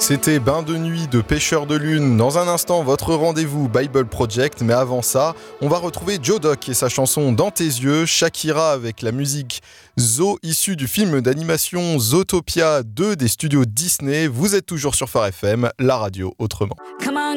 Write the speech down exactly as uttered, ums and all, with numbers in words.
C'était Bain de nuit de Pêcheur de lune. Dans un instant, votre rendez-vous Bible Project. Mais avant ça, on va retrouver Joe Doc et sa chanson Dans tes yeux, Shakira avec la musique Zo issue du film d'animation Zootopia deux des studios Disney. Vous êtes toujours sur Phare F M, la radio autrement.